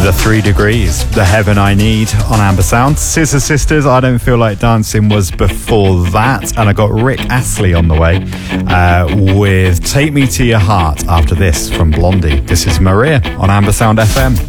The 3 Degrees, The Heaven I Need on Amber Sound. Scissor Sisters, I Don't Feel Like Dancing was before that. And I got Rick Astley on the way with Take Me to Your Heart after this from Blondie. This is Maria on Amber Sound FM.